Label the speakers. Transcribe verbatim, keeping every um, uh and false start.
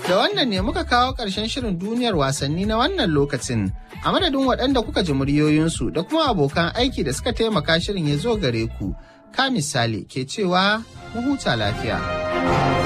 Speaker 1: Da wannan ne muka kawo ƙarshen shirin duniyar wasanni na wannan lokacin. A madadin waɗanda kuka ji muryoyinsu da kuma abokan aiki da suka taimaka shirin ya zo gare ku. Ka misali ke cewa mu huta lafiya.